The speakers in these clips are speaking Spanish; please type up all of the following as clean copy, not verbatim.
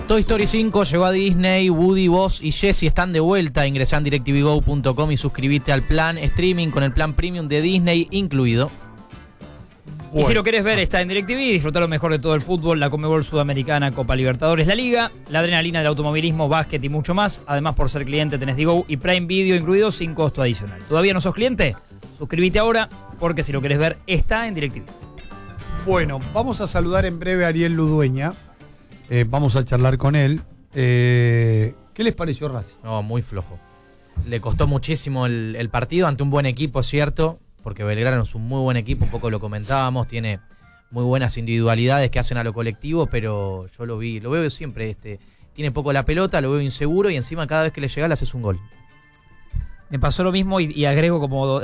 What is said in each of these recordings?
Toy Story 5 llegó a Disney, Woody, Buzz y Jessie están de vuelta. Ingresá en DirecTVGo.com y suscribite al plan streaming con el plan premium de Disney incluido. Y si lo querés ver, está en DirecTV. Disfrutar lo mejor de todo el fútbol, la Conmebol Sudamericana, Copa Libertadores, la Liga, la adrenalina del automovilismo, básquet y mucho más. Además, por ser cliente tenés Digo y Prime Video incluido sin costo adicional. ¿Todavía no sos cliente? Suscríbete ahora, porque si lo querés ver, está en DirecTV. Bueno, vamos a saludar en breve a Ariel Ludueña. Vamos a charlar con él. ¿Qué les pareció Racing? No, muy flojo. Le costó muchísimo el partido ante un buen equipo, ¿cierto? Porque Belgrano es un muy buen equipo, un poco lo comentábamos, tiene muy buenas individualidades que hacen a lo colectivo, pero yo lo veo siempre, tiene poco la pelota, lo veo inseguro y encima cada vez que le llega le haces un gol. Me pasó lo mismo y agrego como...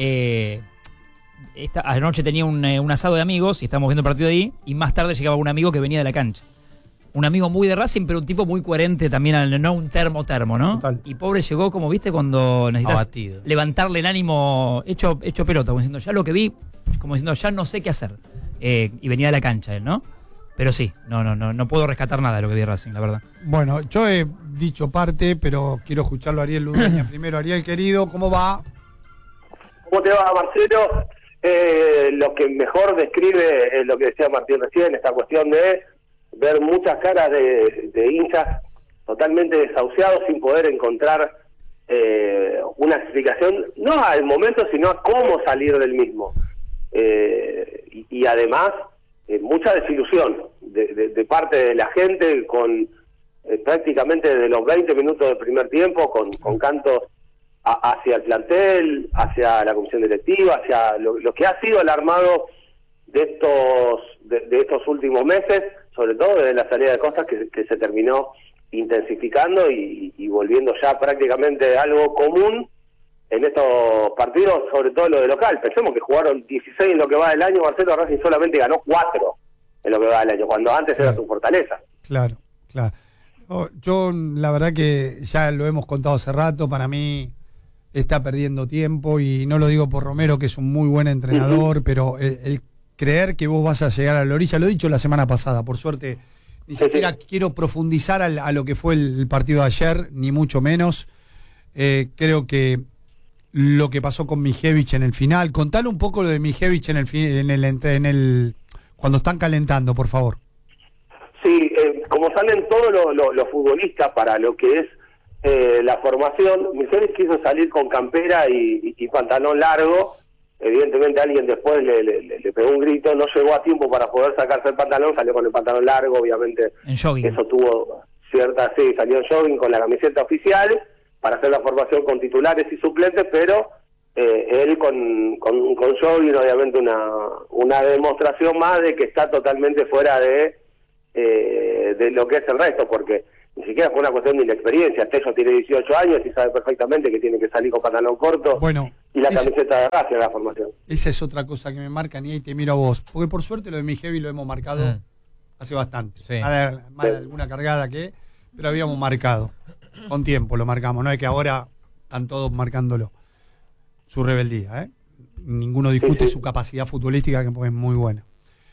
anoche tenía un asado de amigos y estábamos viendo el partido ahí y más tarde llegaba un amigo que venía de la cancha. Un amigo muy de Racing, pero un tipo muy coherente también, no un termo, ¿no? Total. Y pobre llegó, como viste, cuando necesitas Abatido. levantarle el ánimo hecho pelota, como diciendo, ya lo que vi, como diciendo, ya no sé qué hacer. Y venía de la cancha él, ¿no? Pero sí, no puedo rescatar nada de lo que vi Racing, la verdad. Bueno, yo he dicho parte, pero quiero escucharlo a Ariel Ludueña primero. Ariel, querido, ¿cómo va? ¿Cómo te va, Marcelo? Lo que mejor describe es lo que decía Martín recién, esta cuestión de ver muchas caras de hinchas totalmente desahuciados sin poder encontrar una explicación, no al momento, sino a cómo salir del mismo. Y además, mucha desilusión de parte de la gente con prácticamente desde los 20 minutos del primer tiempo, con cantos hacia el plantel, hacia la comisión directiva, hacia lo que ha sido el armado de estos últimos meses, sobre todo desde la salida de Costas, que se terminó intensificando y volviendo ya prácticamente algo común en estos partidos, sobre todo lo de local. Pensemos que jugaron 16 en lo que va del año, Marcelo. Racing solamente ganó 4 en lo que va del año, cuando antes era su fortaleza. Claro. Yo, la verdad que ya lo hemos contado hace rato, para mí está perdiendo tiempo, y no lo digo por Romero, que es un muy buen entrenador, pero el creer que vos vas a llegar a la orilla, lo he dicho la semana pasada, por suerte, ni siquiera quiero profundizar a lo que fue el partido de ayer, ni mucho menos. Creo que lo que pasó con Mijevich en el final, contale un poco lo de Mijevich cuando están calentando, por favor. Sí, como salen todos los futbolistas para lo que es la formación, Mijevich quiso salir con campera y pantalón largo. Evidentemente alguien después le pegó un grito, no llegó a tiempo para poder sacarse el pantalón, salió con el pantalón largo, obviamente. En jogging. Eso tuvo cierta, sí, salió en jogging con la camiseta oficial para hacer la formación con titulares y suplentes, pero él con jogging, obviamente una demostración más de que está totalmente fuera de lo que es el resto, porque ni siquiera fue una cuestión de inexperiencia. Tello tiene 18 años y sabe perfectamente que tiene que salir con pantalón corto, bueno, y la camiseta de Racing en la formación. Esa es otra cosa que me marcan, y ahí te miro a vos, porque por suerte lo de Mijevich lo hemos marcado hace bastante. Sí. Más de alguna cargada pero habíamos marcado. Con tiempo lo marcamos, no es que ahora están todos marcándolo. Su rebeldía, ninguno discute su capacidad futbolística, que es muy buena.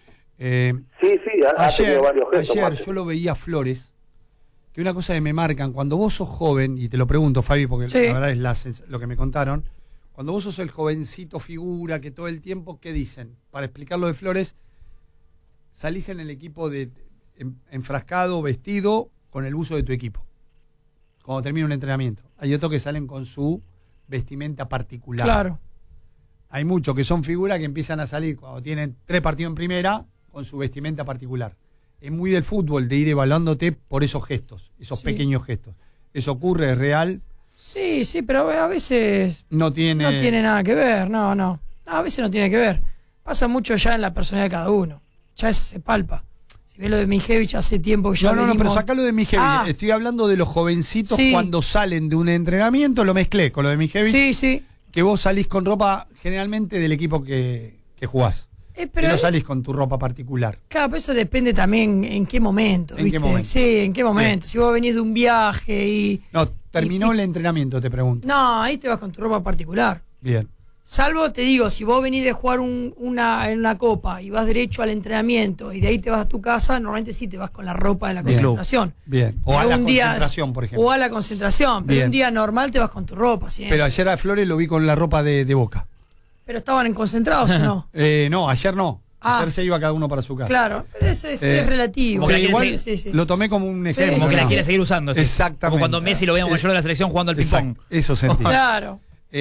Ha tenido varios gestos. Ayer yo lo veía a Flores, que una cosa que me marcan, cuando vos sos joven, y te lo pregunto, Fabi, porque la verdad es lo que me contaron, cuando vos sos el jovencito figura que todo el tiempo, ¿qué dicen? Para explicar lo de Flores, salís en el equipo enfrascado, vestido, con el buzo de tu equipo, cuando termina un entrenamiento. Hay otros que salen con su vestimenta particular. Claro. Hay muchos que son figuras que empiezan a salir cuando tienen 3 partidos en primera con su vestimenta particular. Es muy del fútbol de ir evaluándote por esos gestos, esos pequeños gestos. Eso ocurre, es real. Sí, pero a veces no tiene nada que ver, no. A veces no tiene que ver. Pasa mucho ya en la personalidad de cada uno. Ya eso se palpa. Si ves lo de Mijevich hace tiempo que ya No, pero sacalo de Mijevich. Estoy hablando de los jovencitos cuando salen de un entrenamiento, lo mezclé con lo de Mijevich. Sí. Que vos salís con ropa generalmente del equipo que jugás. Pero no salís con tu ropa particular. Claro, pero eso depende también en qué momento, ¿viste? ¿En qué momento? Sí, en qué momento. Bien. Si vos venís de un viaje y... No, terminó el entrenamiento, te pregunto. No, ahí te vas con tu ropa particular. Bien. Salvo, te digo, si vos venís de jugar en una copa y vas derecho al entrenamiento y de ahí te vas a tu casa, normalmente sí te vas con la ropa de la concentración. Bien. O a la concentración, por ejemplo. O a la concentración, pero un día normal te vas con tu ropa. ¿Sí? Pero ayer a Flores lo vi con la ropa de Boca. ¿Pero estaban en concentrados o no? No, ayer no. Ayer se iba cada uno para su casa. Claro, pero eso es relativo. Igual lo tomé como un ejemplo. Como que la quiere seguir usando. Sí. Exactamente. Como cuando Messi lo veía mayor de la selección jugando al ping-pong. Eso sentí. Claro.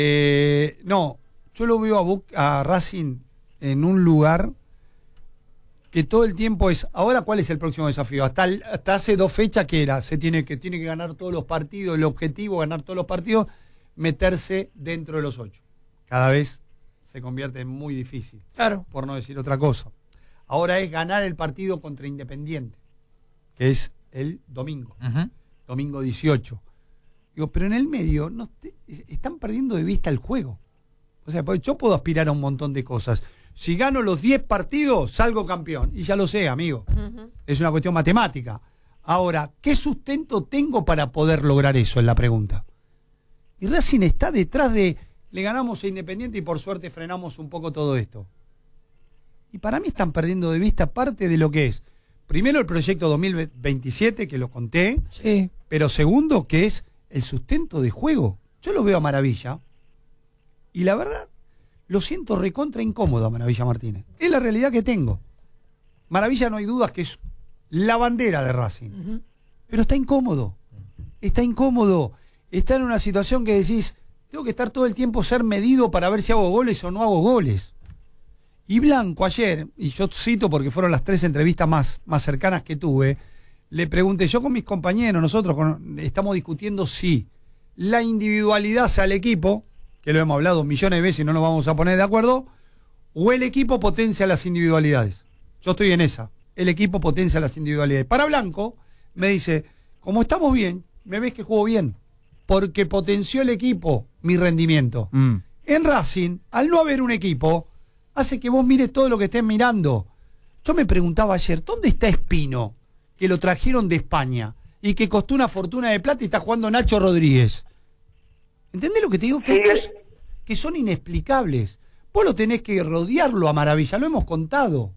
No, yo lo veo a Racing en un lugar que todo el tiempo es. Ahora, ¿cuál es el próximo desafío? Hasta hace 2 fechas que era. Tiene que ganar todos los partidos. El objetivo, ganar todos los partidos, meterse dentro de los 8. Cada vez se convierte en muy difícil. Claro. Por no decir otra cosa. Ahora es ganar el partido contra Independiente, que es el domingo. Domingo 18. Digo, pero en el medio están perdiendo de vista el juego. O sea, pues yo puedo aspirar a un montón de cosas. Si gano los 10 partidos, salgo campeón. Y ya lo sé, amigo. Es una cuestión matemática. Ahora, ¿qué sustento tengo para poder lograr eso? Es la pregunta. Y Racing está detrás de... Le ganamos a Independiente y por suerte frenamos un poco todo esto. Y para mí están perdiendo de vista parte de lo que es. Primero el proyecto 2027, que lo conté. Sí. Pero segundo, que es el sustento de juego. Yo lo veo a Maravilla. Y la verdad, lo siento recontra incómodo a Maravilla Martínez. Es la realidad que tengo. Maravilla no hay dudas que es la bandera de Racing. Pero está incómodo. Está incómodo. Está en una situación que decís, tengo que estar todo el tiempo ser medido para ver si hago goles o no hago goles. Y Blanco ayer, y yo cito porque fueron las 3 entrevistas más cercanas que tuve, le pregunté, yo con mis compañeros, nosotros estamos discutiendo si la individualidad sea el equipo, que lo hemos hablado millones de veces y no nos vamos a poner de acuerdo, o el equipo potencia las individualidades. Yo estoy en esa. El equipo potencia las individualidades. Para Blanco, me dice, como estamos bien, me ves que juego bien, porque potenció el equipo mi rendimiento. En Racing, al no haber un equipo, hace que vos mires todo lo que estés mirando. Yo me preguntaba ayer, ¿dónde está Espino? Que lo trajeron de España y que costó una fortuna de plata y está jugando Nacho Rodríguez. ¿Entendés lo que te digo? Que son inexplicables. Vos lo tenés que rodearlo a Maravilla, lo hemos contado.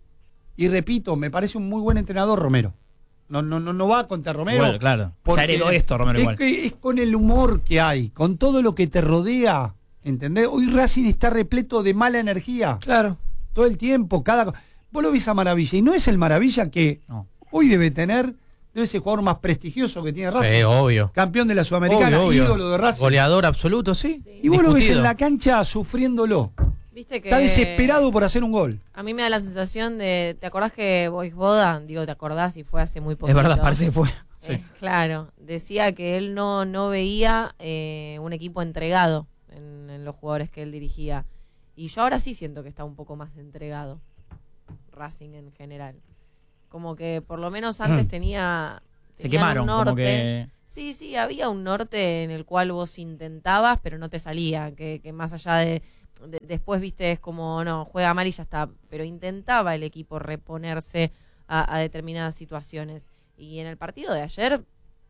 Y repito, me parece un muy buen entrenador Romero. No va contra Romero. Bueno, claro. Ya heredó esto, Romero, igual. Es con el humor que hay, con todo lo que te rodea. ¿Entendés? Hoy Racing está repleto de mala energía. Claro. Todo el tiempo, vos lo ves a Maravilla. Y no es el Maravilla que hoy debe ser el jugador más prestigioso que tiene Racing. Sí, obvio. Campeón de la Sudamericana, obvio. ídolo de Racing. Goleador absoluto, sí. Y vos lo ves en la cancha sufriéndolo. ¿Viste que está desesperado por hacer un gol. A mí me da la sensación de... ¿Te acordás que Voivoda, te acordás y fue hace muy poco? Es verdad, parece que fue. Sí. Claro, decía que él no veía un equipo entregado en los jugadores que él dirigía. Y yo ahora sí siento que está un poco más entregado Racing en general. Como que por lo menos antes tenía se quemaron, un norte. Como que... Sí, había un norte en el cual vos intentabas, pero no te salía. Que más allá de después, viste, es como, no, juega mal y ya está. Pero intentaba el equipo reponerse a determinadas situaciones. Y en el partido de ayer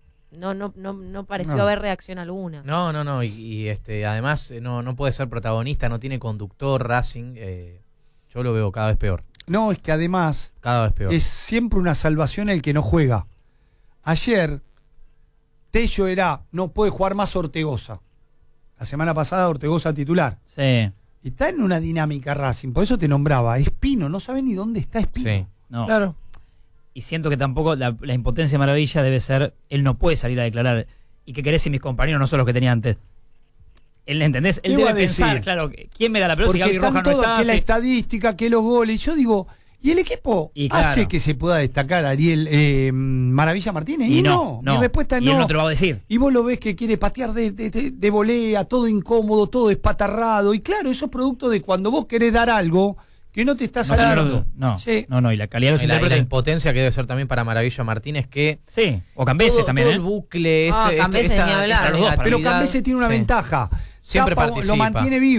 no pareció haber reacción alguna. No. Y además no puede ser protagonista, no tiene conductor Racing. Yo lo veo cada vez peor. No, es que además cada vez peor. Es siempre una salvación el que no juega. Ayer Tello no puede jugar más Ortegoza. La semana pasada Ortegoza titular. Sí. Y está en una dinámica Racing, por eso te nombraba. Espino, no sabe ni dónde está Espino. Sí. No. Claro. Y siento que tampoco la impotencia de Maravilla debe ser, él no puede salir a declarar. ¿Y qué querés si mis compañeros no son los que tenía antes? Él, ¿entendés? Él debe pensar, claro, ¿quién me da la pelota si Gaby Rojas no está? Que la estadística, que los goles. Yo digo, ¿y el equipo hace que se pueda destacar Ariel Maravilla Martínez? Y no. Mi respuesta es no. Y él no te lo va a decir. Y vos lo ves que quiere patear de volea, todo incómodo, todo espatarrado. Y claro, eso es producto de cuando vos querés dar algo que no te está saliendo. No, y la calidad de los intérpretes. La impotencia que debe ser también para Maravilla Martínez, que... Sí, o Cambeses también. Todo el bucle... Cambeses ni hablar. Pero Cambeses tiene una ventaja. Siempre participa. Lo mantiene vivo.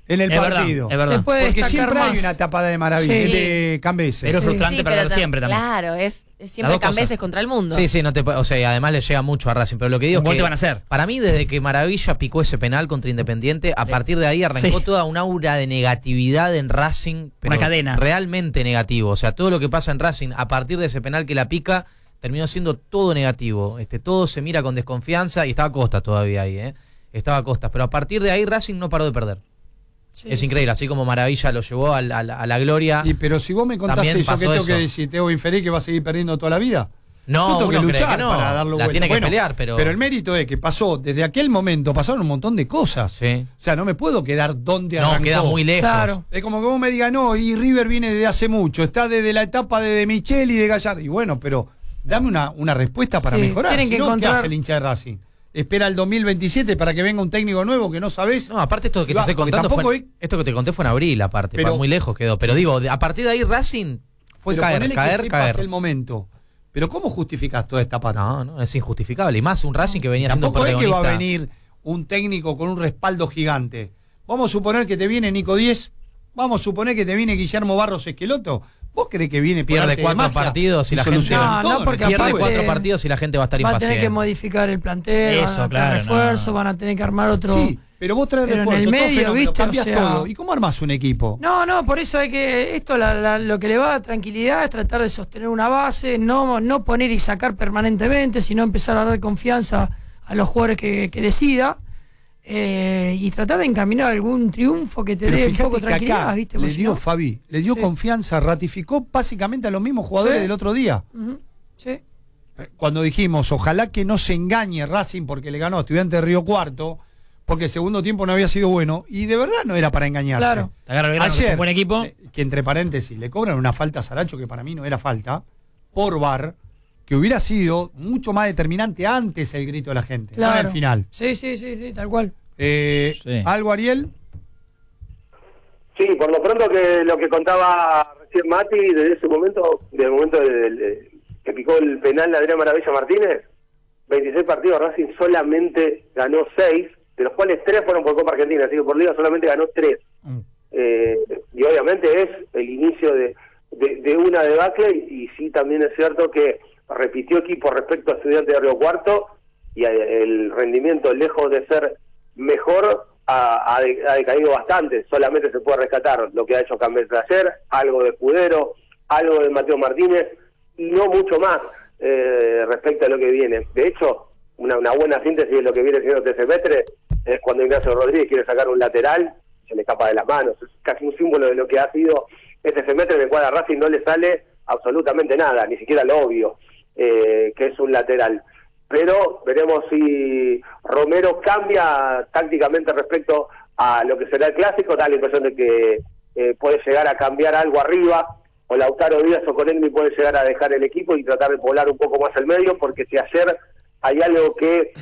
en el partido. Es verdad. Se puede Porque destacar siempre hay más. una tapada de maravilla, Sí. de Cambeses. Pero es frustrante Sí, perder pero siempre también. Claro, es siempre Las dos Cambeses cosas. contra el mundo. Sí, no te, o sea, y además le llega mucho a Racing, pero lo que digo Un es gol que te van a hacer. para mí desde que Maravilla picó ese penal contra Independiente, a partir de ahí arrancó Sí. toda un aura de negatividad en Racing, pero Una cadena. realmente negativo, o sea, todo lo que pasa en Racing a partir de ese penal que la pica terminó siendo todo negativo, todo se mira con desconfianza y estaba Costa todavía ahí, estaba Costa, pero a partir de ahí Racing no paró de perder. Sí, Es sí. increíble, así como Maravilla lo llevó a la gloria. Pero si vos me contás También eso, ¿qué pasó tengo que eso. decir? ¿Tengo que inferir que va a seguir perdiendo toda la vida? No, Yo tengo que uno cree luchar que no, para darlo la vuelta. tiene que Bueno, pelear, pero el mérito es que pasó, desde aquel momento pasaron un montón de cosas. sí. O sea, no me puedo quedar donde No, arrancó. queda muy lejos. Claro. Es como que vos me digas, no, y River viene desde hace mucho, está desde la etapa de Michel y de Gallardo. Y bueno, pero dame una respuesta para Sí, mejorar. tienen que Si no, ¿qué encontrar- hace el hincha de Racing? Espera el 2027 para que venga un técnico nuevo que no sabés. No, aparte esto que Si te va, estoy porque contando tampoco fue, hay- esto que te conté fue en abril aparte, Pero- muy lejos quedó, pero digo, a partir de ahí Racing fue Pero ponele caer, que sepas caer. el momento. Pero ¿cómo justificás toda esta parte? No, es injustificable, y más un Racing que venía siendo Tampoco es que protagonista. va a venir un técnico con un respaldo gigante. Vamos a suponer que te viene Nico Díez, vamos a suponer que te viene Guillermo Barros Esqueloto. ¿Vos crees que viene por Pierde arte de 4 magia partidos y la gente solucionan No, todo? porque pierde aparte 4 partidos y la gente va a estar Va a tener impaciente. que modificar el plantel, Eso, van a tener claro, refuerzo, no. van a tener que armar otro. Sí, pero vos traes Pero en refuerzo, el todo medio, fenómeno, ¿viste? cambiás O sea- todo. ¿Y cómo armás un equipo? No, por eso hay que. Esto lo que le va a dar tranquilidad es tratar de sostener una base, no poner y sacar permanentemente, sino empezar a dar confianza a los jugadores que decida. Y tratar de encaminar algún triunfo que te Pero dé un fíjate poco de que tranquilidad, acá ¿viste? le Porque si dio no- Fabi, le dio Sí. confianza, ratificó básicamente a los mismos jugadores Sí. del otro día. Ujú, sí. Cuando dijimos, ojalá que no se engañe Racing porque le ganó a Estudiantes de Río Cuarto, porque el segundo tiempo no había sido bueno, y de verdad no era para engañarse. Claro. Te agarra el grano, que es un buen equipo. Que entre paréntesis, le cobran una falta a Saracho, que para mí no era falta, por VAR, que hubiera sido mucho más determinante antes el grito de la gente, no en Claro. el final. Sí, tal cual. Sí. ¿Algo, Ariel? Sí, por lo pronto que lo que contaba recién Mati, desde ese momento, desde el momento que picó el penal de Adrián Maravilla Martínez, 26 partidos, Racing solamente ganó 6, de los cuales 3 fueron por Copa Argentina, así que por Liga solamente ganó 3. Y obviamente es el inicio de una debacle, y sí también es cierto que repitió equipo respecto a Estudiantes de Río Cuarto, y el rendimiento, lejos de ser mejor, ha decaído bastante. Solamente se puede rescatar lo que ha hecho Cambeses ayer, algo de Escudero, algo de Mateo Martínez, y no mucho más respecto a lo que viene. De hecho, una buena síntesis de lo que viene siendo este semestre es cuando Ignacio Rodríguez quiere sacar un lateral, se le escapa de las manos. Es casi un símbolo de lo que ha sido este semestre, en el cual a Racing no le sale absolutamente nada, ni siquiera lo obvio, que es un lateral. Pero veremos si Romero cambia tácticamente respecto a lo que será el clásico. Da la impresión de que puede llegar a cambiar algo arriba, o Lautaro Díaz o Conegni puede llegar a dejar el equipo y tratar de poblar un poco más el medio, porque si ayer hay algo que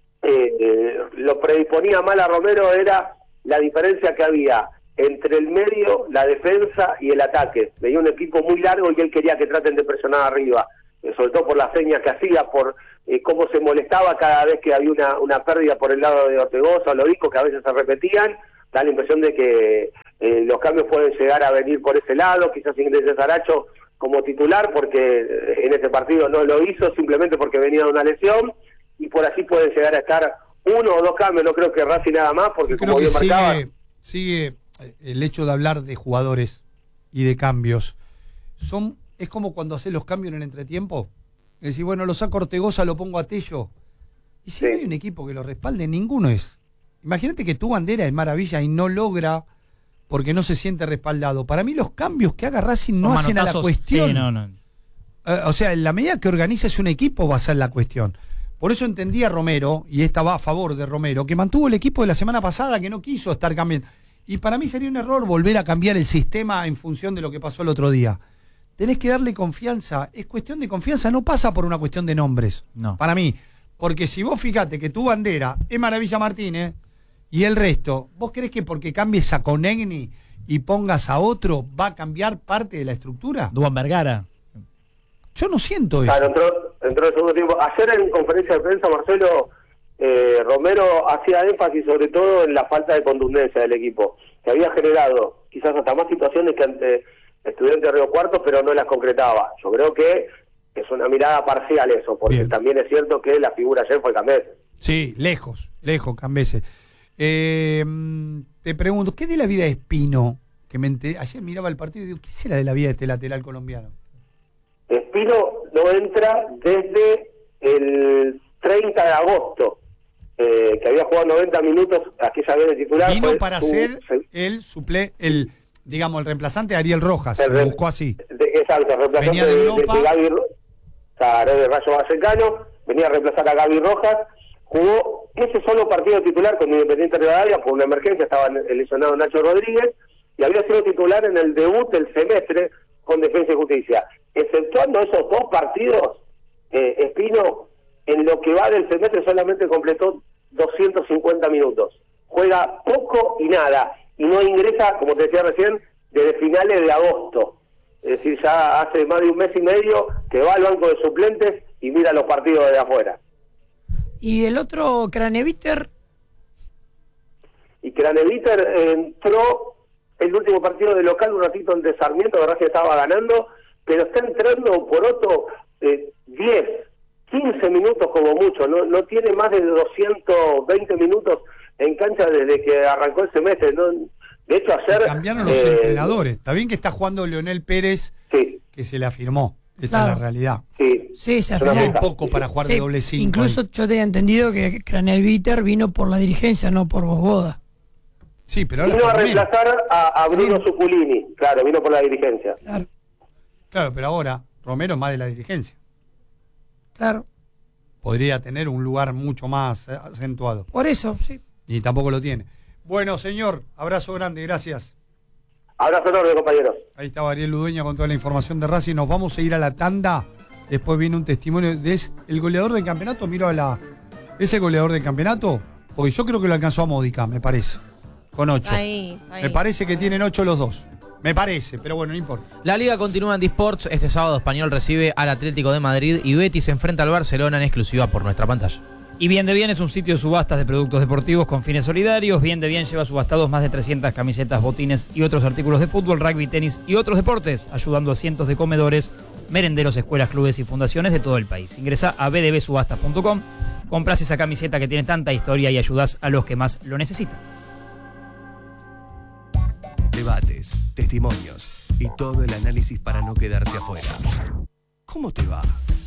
lo predisponía mal a Romero, era la diferencia que había entre el medio, la defensa y el ataque. Veía un equipo muy largo y él quería que traten de presionar arriba, sobre todo por las señas que hacía, por cómo se molestaba cada vez que había una pérdida por el lado de Ortegoza o Lorico, que a veces se repetían. Da la impresión de que los cambios pueden llegar a venir por ese lado, quizás ingrese Saracho como titular, porque en este partido no lo hizo, simplemente porque venía de una lesión, y por así pueden llegar a estar 1 o 2 cambios. No creo que Racing nada más, porque Creo como que bien marcaba... sigue el hecho de hablar de jugadores y de cambios. Es como cuando haces los cambios en el entretiempo. Es decir, bueno, lo saco a Ortegoza, lo pongo a Tello. Y si Sí. no hay un equipo que lo respalde, ninguno es. Imagínate que tu bandera es maravilla y no logra porque no se siente respaldado. Para mí los cambios que haga Racing no Son hacen a la manotazos. cuestión. Sí, no. O sea, en la medida que organices un equipo va a ser la cuestión. Por eso entendía Romero, y esta va a favor de Romero, que mantuvo el equipo de la semana pasada, que no quiso estar cambiando. Y para mí sería un error volver a cambiar el sistema en función de lo que pasó el otro día. Tenés que darle confianza. Es cuestión de confianza, no pasa por una cuestión de nombres. No. Para mí. Porque si vos fíjate que tu bandera es Maravilla Martínez y el resto, ¿vos creés que porque cambies a Conegni y pongas a otro va a cambiar parte de la estructura? Duan Vergara. Yo no siento eso. Claro, entró el segundo tiempo. Ayer en conferencia de prensa, Marcelo, Romero hacía énfasis sobre todo en la falta de contundencia del equipo. que había generado quizás hasta más situaciones que ante Estudiantes de Río Cuarto, pero no las concretaba. Yo creo que es una mirada parcial eso, porque Bien. también es cierto que la figura ayer fue Cambese. Sí, lejos, Cambese. Te pregunto, ¿qué de la vida de Espino? Ayer miraba el partido y digo, ¿qué será de la vida de este lateral colombiano? Espino no entra desde el 30 de agosto, que había jugado 90 minutos aquella vez de titular. Vino para ser el reemplazante de Ariel Rojas, se lo buscó así. Exacto, reemplazante venía de Europa. de Gaby, de Rayo Vallecano, venía a reemplazar a Gaby Rojas, jugó ese solo partido titular con Independiente Rivadavia por una emergencia, estaba el lesionado Nacho Rodríguez, y había sido titular en el debut del semestre con Defensa y Justicia. Exceptuando esos 2 partidos, Espino, en lo que va del semestre, solamente completó 250 minutos. Juega poco y nada, y no ingresa, como te decía recién, desde finales de agosto. Es decir, ya hace más de un mes y medio que va al banco de suplentes y mira los partidos de afuera. ¿Y el otro, Craneviter? Y Craneviter entró el último partido de local un ratito ante Sarmiento, la verdad que estaba ganando, pero está entrando por otro 10, 15 minutos como mucho, no tiene más de 220 minutos en cancha desde que arrancó el semestre, ¿no? De hecho ayer... Cambiaron los entrenadores, está bien que está jugando Leonel Pérez, sí, que se le afirmó, esta Claro. es la realidad. Sí, se Pero afirmó. muy poco para jugar de doble 5. Incluso yo tenía entendido que Craneviter vino por la dirigencia, no por Vosboda. Sí, pero ahora vino a está Romero. reemplazar a Bruno Zuculini, claro, vino por la dirigencia. Claro, pero ahora Romero es más de la dirigencia. Claro. Podría tener un lugar mucho más acentuado. Por eso, sí. Y tampoco lo tiene. Bueno, señor, abrazo grande, gracias. Abrazo enorme, compañeros. Ahí estaba Ariel Ludueña con toda la información de Racing. Nos vamos a ir a la tanda. Después viene un testimonio de el goleador del campeonato. Miro ¿es el goleador del campeonato? Porque yo creo que lo alcanzó a Módica, me parece. Con 8. Ahí. Me parece que tienen 8 los dos. Me parece, pero bueno, no importa. La liga continúa en D-Sports. Este sábado Español recibe al Atlético de Madrid y Betis se enfrenta al Barcelona en exclusiva por nuestra pantalla. Y Bien de Bien es un sitio de subastas de productos deportivos con fines solidarios. Bien de Bien lleva subastados más de 300 camisetas, botines y otros artículos de fútbol, rugby, tenis y otros deportes, ayudando a cientos de comedores, merenderos, escuelas, clubes y fundaciones de todo el país. Ingresa a bdbsubastas.com, compras esa camiseta que tiene tanta historia y ayudas a los que más lo necesitan. Debates, testimonios y todo el análisis para no quedarse afuera. ¿Cómo te va?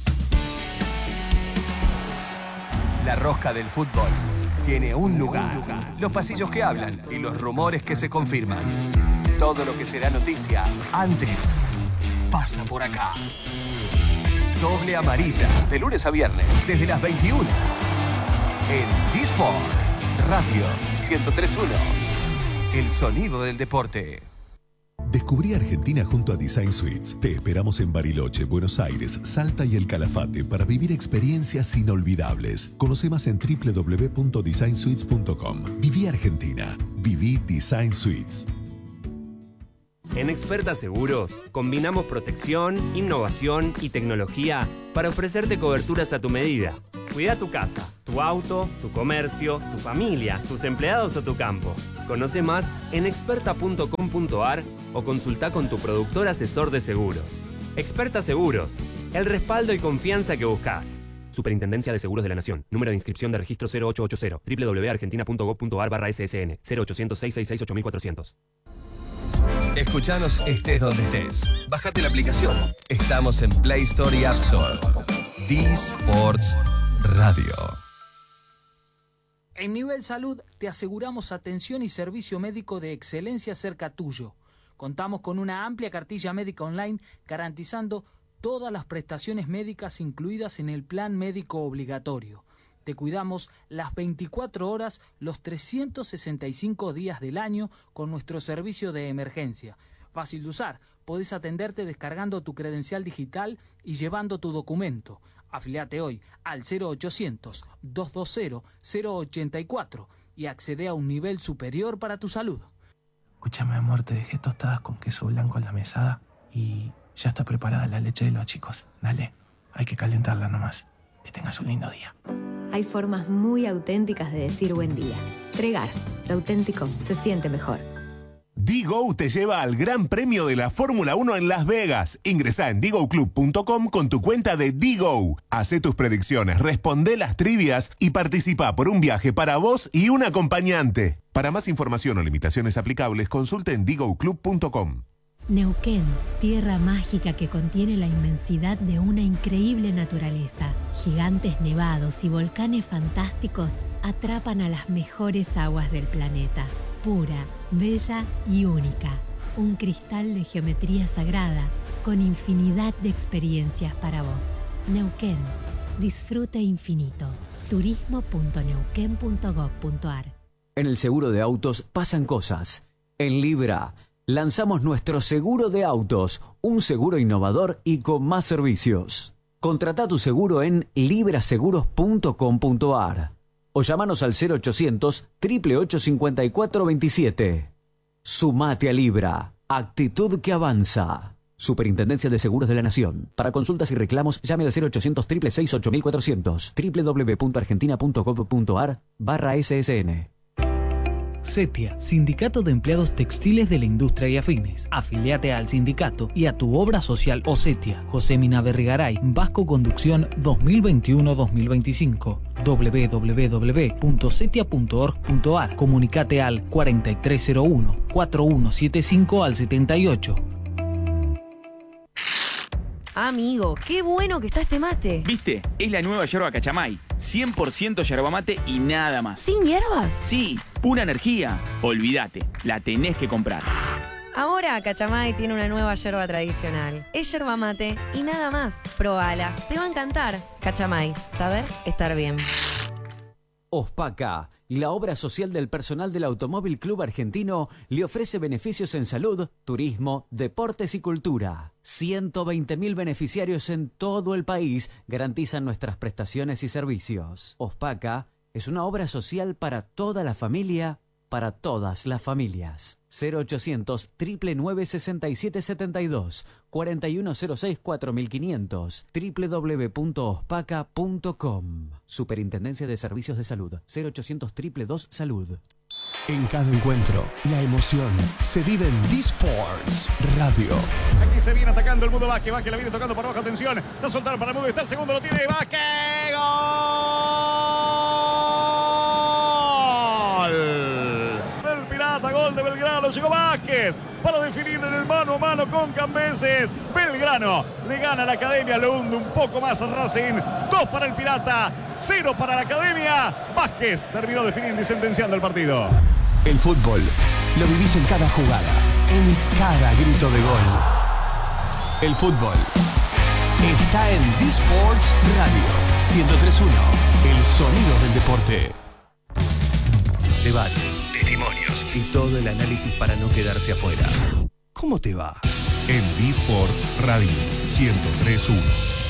La rosca del fútbol tiene un lugar. Los pasillos que hablan y los rumores que se confirman. Todo lo que será noticia antes pasa por acá. Doble amarilla, de lunes a viernes, desde las 21. En D-Sports Radio 103.1. El sonido del deporte. Descubrí Argentina junto a Design Suites. Te esperamos en Bariloche, Buenos Aires, Salta y El Calafate para vivir experiencias inolvidables. Conoce más en www.designsuites.com. Viví Argentina. Viví Design Suites. En Experta Seguros, combinamos protección, innovación y tecnología para ofrecerte coberturas a tu medida. Cuida tu casa, tu auto, tu comercio, tu familia, tus empleados o tu campo. Conoce más en experta.com.ar o consulta con tu productor asesor de seguros. Experta Seguros, el respaldo y confianza que buscas. Superintendencia de Seguros de la Nación. Número de inscripción de registro 0880 www.argentina.gov.ar/SSN 0800-666-8400. Escuchanos estés donde estés. Bájate la aplicación. Estamos en Play Store y App Store. D-Sports Radio. En Nivel Salud te aseguramos atención y servicio médico de excelencia cerca tuyo. Contamos con una amplia cartilla médica online garantizando todas las prestaciones médicas incluidas en el plan médico obligatorio. Te cuidamos las 24 horas, los 365 días del año con nuestro servicio de emergencia. Fácil de usar, podés atenderte descargando tu credencial digital y llevando tu documento. Afiliate hoy al 0800-220-084 y accede a un nivel superior para tu salud. Escúchame, amor, te dejé tostadas con queso blanco en la mesada y ya está preparada la leche de los chicos. Dale, hay que calentarla nomás. Que tengas un lindo día. Hay formas muy auténticas de decir buen día. Tregar, lo auténtico se siente mejor. D-Go te lleva al Gran Premio de la Fórmula 1 en Las Vegas. Ingresá en dgoclub.com con tu cuenta de D-Go. Hacé tus predicciones, responde las trivias y participa por un viaje para vos y un acompañante. Para más información o limitaciones aplicables, consulte en dgoclub.com. Neuquén, tierra mágica que contiene la inmensidad de una increíble naturaleza. Gigantes nevados y volcanes fantásticos atrapan a las mejores aguas del planeta. Pura, bella y única. Un cristal de geometría sagrada con infinidad de experiencias para vos. Neuquén, disfrute infinito. turismo.neuquén.gov.ar. En el seguro de autos pasan cosas. En Libra lanzamos nuestro seguro de autos, un seguro innovador y con más servicios. Contrata tu seguro en libraseguros.com.ar o llámanos al 0800-888-5427. Sumate a Libra, actitud que avanza. Superintendencia de Seguros de la Nación. Para consultas y reclamos, llame al 0800-666-8400, www.argentina.gov.ar/SSN. CETIA, Sindicato de Empleados Textiles de la Industria y Afines. Afiliate al sindicato y a tu obra social o CETIA. José Mina Berrigaray, Vasco Conducción 2021-2025. www.cetia.org.ar. Comunicate al 4301-4175 al 78. Amigo, qué bueno que está este mate. ¿Viste? Es la nueva yerba Cachamay. 100% yerba mate y nada más. ¿Sin hierbas? Sí, pura energía. Olvídate, la tenés que comprar. Ahora Cachamay tiene una nueva yerba tradicional. Es yerba mate y nada más. Probala, te va a encantar. Cachamay, saber estar bien. Ospaca, la obra social del personal del Automóvil Club Argentino, le ofrece beneficios en salud, turismo, deportes y cultura. 120.000 beneficiarios en todo el país garantizan nuestras prestaciones y servicios. Ospaca es una obra social para toda la familia, para todas las familias. 0800 999 6772 4106 4500 www.ospaca.com. Superintendencia de Servicios de Salud. 0800 222 Salud. En cada encuentro, la emoción se vive en D-Sports Radio. Aquí se viene atacando el Mundo Vázquez. Vázquez la viene tocando para baja tensión. Va a soltar para Mundo. Está el segundo, lo tiene Vázquez. ¡Gol! Del Pirata, gol de Belgrano. Llegó Vázquez para definir en el mano a mano con Cambeses. Belgrano le gana a la Academia, lo hunde un poco más a Racing. 2 para el Pirata, 0 para la Academia. Vázquez terminó definiendo y sentenciando el partido. El fútbol lo vivís en cada jugada, en cada grito de gol. El fútbol está en D-Sports Radio 103.1, el sonido del deporte. Debates, testimonios y todo el análisis para no quedarse afuera. ¿Cómo te va? En D-Sports Radio 103.1.